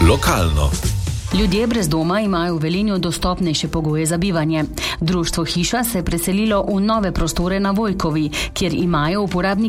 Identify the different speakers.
Speaker 1: lokalno.
Speaker 2: Ljudje brez doma imajo v Velenju dostopnejše pogoje za bivanje. Društvo Hiša se je preselilo v nove prostore na Vojkovi, kjer imajo uporabniki